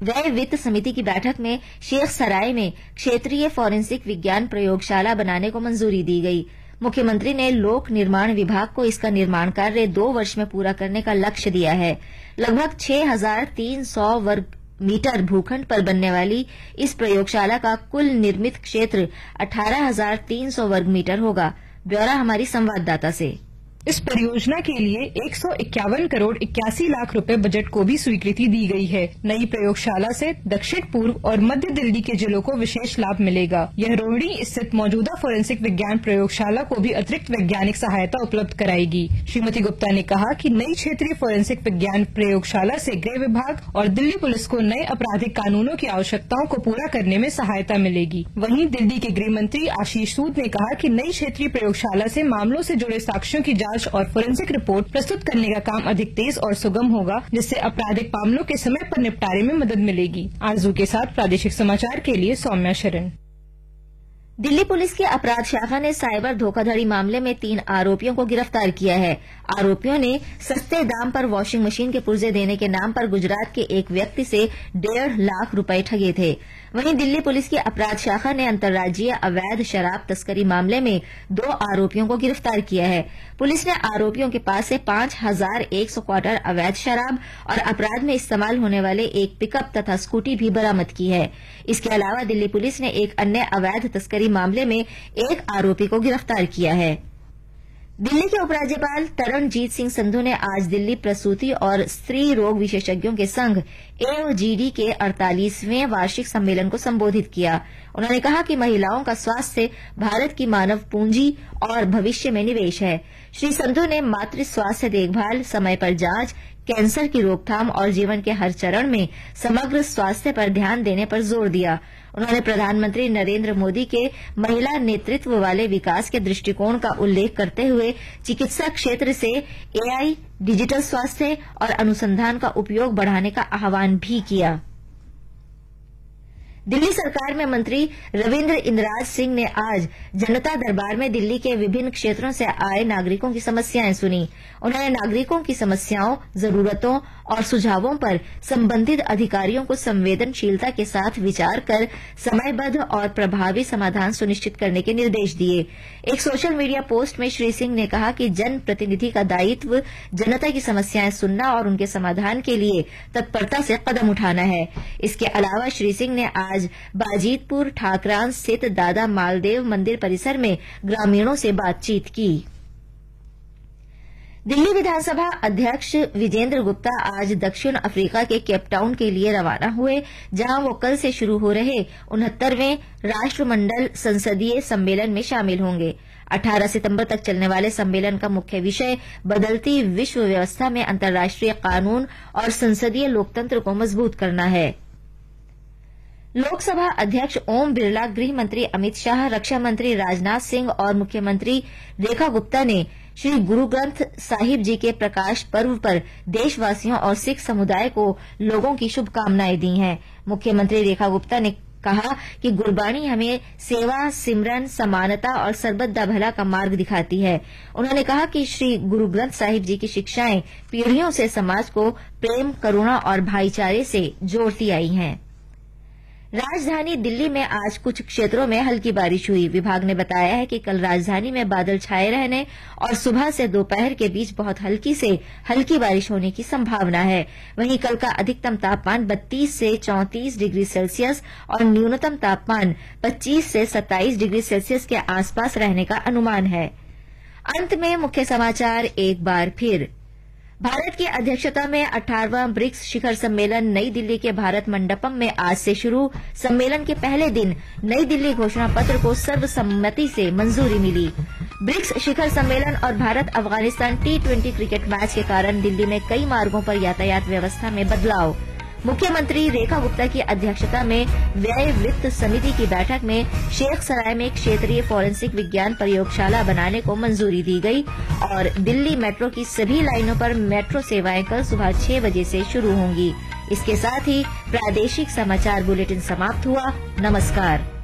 व्यय वित्त समिति की बैठक में शेख सराय में क्षेत्रीय फॉरेंसिक विज्ञान प्रयोगशाला बनाने को मंजूरी दी गई। मुख्यमंत्री ने लोक निर्माण विभाग को इसका निर्माण कार्य 2 वर्ष में पूरा करने का लक्ष्य दिया है। लगभग 6,300 वर्ग मीटर भूखंड पर बनने वाली इस प्रयोगशाला का कुल निर्मित क्षेत्र 18,300 वर्ग मीटर होगा। ब्यौरा हमारी संवाददाता से। इस परियोजना के लिए 151 करोड़ 81 लाख रुपए बजट को भी स्वीकृति दी गई है। नई प्रयोगशाला से दक्षिण पूर्व और मध्य दिल्ली के जिलों को विशेष लाभ मिलेगा। यह रोहिणी स्थित मौजूदा फोरेंसिक विज्ञान प्रयोगशाला को भी अतिरिक्त वैज्ञानिक सहायता उपलब्ध कराएगी। श्रीमती गुप्ता ने कहा कि नई क्षेत्रीय फोरेंसिक विज्ञान प्रयोगशाला से गृह विभाग और दिल्ली पुलिस को नए आपराधिक कानूनों की आवश्यकताओं को पूरा करने में सहायता मिलेगी। वहीं दिल्ली के गृह मंत्री आशीष सूद ने कहा कि नई क्षेत्रीय प्रयोगशाला से मामलों से जुड़े साक्ष्यों की जांच और फोरेंसिक रिपोर्ट प्रस्तुत करने का काम अधिक तेज और सुगम होगा, जिससे आपराधिक मामलों के समय पर निपटारे में मदद मिलेगी। आरजू के साथ प्रादेशिक समाचार के लिए सौम्या शरण। दिल्ली पुलिस की अपराध शाखा ने साइबर धोखाधड़ी मामले में 3 आरोपियों को गिरफ्तार किया है। आरोपियों ने सस्ते दाम पर वॉशिंग मशीन के पुर्जे देने के नाम पर गुजरात के एक व्यक्ति से 1.5 लाख रुपए ठगे थे। वहीं दिल्ली पुलिस की अपराध शाखा ने अंतर्राज्यीय अवैध शराब तस्करी मामले में 2 आरोपियों को गिरफ्तार किया है। पुलिस ने आरोपियों के पास से 5,100 क्वार्टर अवैध शराब और अपराध में इस्तेमाल होने वाले एक पिकअप तथा स्कूटी भी बरामद की है। इसके अलावा दिल्ली पुलिस ने एक अन्य अवैध तस्करी मामले में एक आरोपी को गिरफ्तार किया है। दिल्ली के उपराज्यपाल तरणजीत सिंह संधू ने आज दिल्ली प्रसूति और स्त्री रोग विशेषज्ञों के संघ एओजीडी के 48वें वार्षिक सम्मेलन को संबोधित किया। उन्होंने कहा कि महिलाओं का स्वास्थ्य भारत की मानव पूंजी और भविष्य में निवेश है। श्री संधू ने मातृ स्वास्थ्य देखभाल, समय पर जांच, कैंसर की रोकथाम और जीवन के हर चरण में समग्र स्वास्थ्य पर ध्यान देने पर जोर दिया। उन्होंने प्रधानमंत्री नरेंद्र मोदी के महिला नेतृत्व वाले विकास के दृष्टिकोण का उल्लेख करते हुए चिकित्सा क्षेत्र से एआई, डिजिटल स्वास्थ्य और अनुसंधान का उपयोग बढ़ाने का आह्वान भी किया। दिल्ली सरकार में मंत्री रविंद्र इंद्राज सिंह ने आज जनता दरबार में दिल्ली के विभिन्न क्षेत्रों से आए नागरिकों की समस्याएं सुनी। उन्होंने नागरिकों की समस्याओं, जरूरतों और सुझावों पर संबंधित अधिकारियों को संवेदनशीलता के साथ विचार कर समयबद्ध और प्रभावी समाधान सुनिश्चित करने के निर्देश दिए। एक सोशल मीडिया पोस्ट में श्री सिंह ने कहा कि जन प्रतिनिधि का दायित्व जनता की समस्याएं सुनना और उनके समाधान के लिए तत्परता से कदम उठाना है। इसके अलावा श्री सिंह ने आज बाजीतपुर ठाकरान स्थित दादा मालदेव मंदिर परिसर में ग्रामीणों से बातचीत की। दिल्ली विधानसभा अध्यक्ष विजेंद्र गुप्ता आज दक्षिण अफ्रीका के केपटाउन के लिए रवाना हुए, जहां वो कल से शुरू हो रहे 69वें राष्ट्रमंडल संसदीय सम्मेलन में शामिल होंगे। 18 सितंबर तक चलने वाले सम्मेलन का मुख्य विषय बदलती विश्व व्यवस्था में अंतर्राष्ट्रीय कानून और संसदीय लोकतंत्र को मजबूत करना है। लोकसभा अध्यक्ष ओम बिरला, गृह मंत्री अमित शाह, रक्षा मंत्री राजनाथ सिंह और मुख्यमंत्री रेखा गुप्ता ने श्री गुरु ग्रंथ साहिब जी के प्रकाश पर्व पर देशवासियों और सिख समुदाय को लोगों की शुभकामनाएं दी हैं। मुख्यमंत्री रेखा गुप्ता ने कहा कि गुरबाणी हमें सेवा, सिमरन, समानता और सरबत भला का मार्ग दिखाती है। उन्होंने कहा कि श्री गुरु ग्रंथ साहिब जी की शिक्षाएं पीढ़ियों से समाज को प्रेम, करुणा और भाईचारे से जोड़ती आई हैं। राजधानी दिल्ली में आज कुछ क्षेत्रों में हल्की बारिश हुई। विभाग ने बताया है कि कल राजधानी में बादल छाए रहने और सुबह से दोपहर के बीच बहुत हल्की से हल्की बारिश होने की संभावना है। वहीं कल का अधिकतम तापमान 32 से 34 डिग्री सेल्सियस और न्यूनतम तापमान 25 से 27 डिग्री सेल्सियस के आसपास रहने का अनुमान है। अंत में मुख्य समाचार एक बार फिर। भारत की अध्यक्षता में 18वां ब्रिक्स शिखर सम्मेलन नई दिल्ली के भारत मंडपम में आज से शुरू। सम्मेलन के पहले दिन नई दिल्ली घोषणा पत्र को सर्वसम्मति से मंजूरी मिली। ब्रिक्स शिखर सम्मेलन और Bharat Afghanistan T20 cricket match के कारण दिल्ली में कई मार्गों पर यातायात व्यवस्था में बदलाव। मुख्यमंत्री रेखा गुप्ता की अध्यक्षता में व्यय वित्त समिति की बैठक में शेख सराय में क्षेत्रीय फॉरेंसिक विज्ञान प्रयोगशाला बनाने को मंजूरी दी गई और दिल्ली मेट्रो की सभी लाइनों पर मेट्रो सेवाएं कल सुबह 6 बजे से शुरू होंगी। इसके साथ ही प्रादेशिक समाचार बुलेटिन समाप्त हुआ। नमस्कार।